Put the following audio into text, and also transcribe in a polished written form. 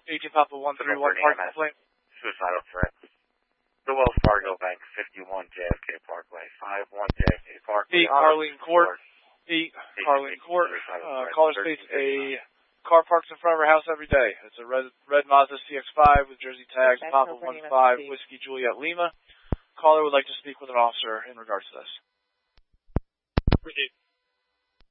18 Papa 131 parking complaint. Suicidal threat. The Wells Fargo Bank, 51 JFK Parkway, 51 JFK Parkway. 8 Carlene Court. 8 Carlene Court. Caller states a car parks in front of her house every day. It's a red Mazda CX-5 with Jersey tags, Papa 15 Whiskey Juliet Lima. Caller would like to speak with an officer in regards to this. Proceed.